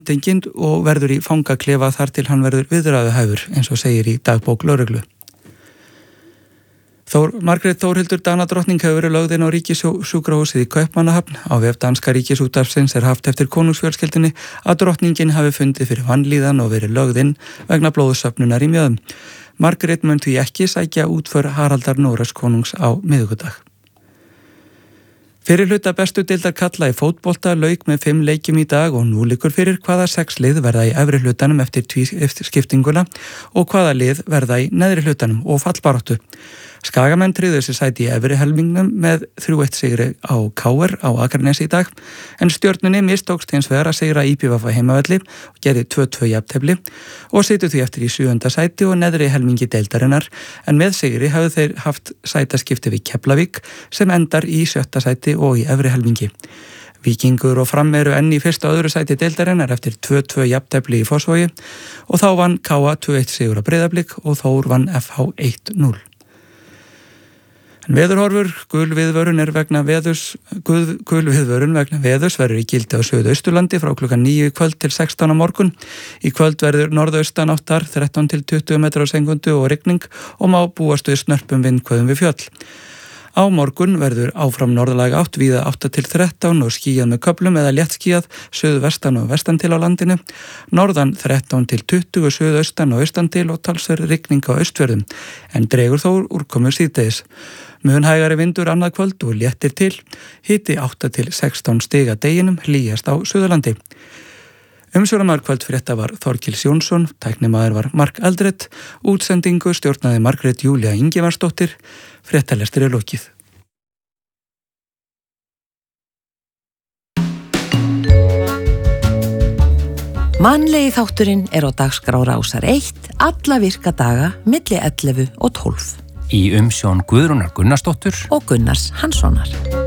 handtekinn og verður í fangaklefa þar til hann verður viðræðuhæfur, eins og segir í dagbók lögreglu. Margrét Þórhildur Danadrottning hefur verið lögð inn á ríkissjúkrahúsið í Kaupmannahöfn. Á vef danska ríkisútvarpsins haft eftir konungsfjölskyldunni að drottningin hafi fundið fyrir vanlíðan og verið lögð inn vegna blóðsöfnunar í mjöðum. Margrét mun því ekki sækja útför Haraldar Noregs konungs á miðvikudag. Fyrir hluta bestu deildar karla í fótbolta lauk með 5 leikjum í dag og nú liggur fyrir hvaða 6 lið verða í efri hlutanum eftir skiptinguna og hvaða lið verða í neðri hlutanum og fallbaráttu. Skagamenn tryggðu sér sæti í efri helmingnum með 3-1 sigri á KR á Akranesi í dag, en Stjörnunni mistókst hins vegar að sigra IPVF á heimavelli og gerði 2-2 jafntefli og situr því eftir í 7. sæti og neðri helmingi deildarinnar, en með sigri hafðu þeir haft sætaskipti við Keflavík sem endar í 7. sæti og í efri helmingi. Víkingur og Fram eru enn í 1. og 2. sæti deildarinnar eftir 2-2 jafntefli í Fossvogi og þá vann KA 2-1 sigur á Breiðablik og Þór vann FH 1-0. En veðurhorfur, gul viðvörun vegna veðurs verður í gildi á Suðausturlandi frá klukkan 9 í kvöld til 16 á morgun. Í kvöld verður norðaustan áttar 13 til 20 metrar á sekúndu og rigning og má búast við snörpum vindhviðum við fjöll. Á morgun verður áfram norðlæg átt víða 8 til 13 og skýjað með köflum eða léttskýjað suðvestan og vestan til á landinu, norðan 13 til 20 suðaustan og austan til og talsverð rigning á Austfjörðum, en dregur þó úrkomu síðdegis. Mun hægari vindur annað kvöld og léttir til, hiti 8 til 16 stig að deginum, hlýjast á Suðurlandi. Umsjónamaður kvöldfrétta var Þorkils Jónsson, tæknimaður var Mark Eldred, útsendingu stjórnaði Margrét Júlía Ingimarsdóttir, fréttalestur lokið. Mannlegi þátturinn á dagskrá Rásar 1 alla virka daga milli 11 og 12. Í umsjón Guðrúnar Gunnarsdóttur og Gunnars Hanssonar.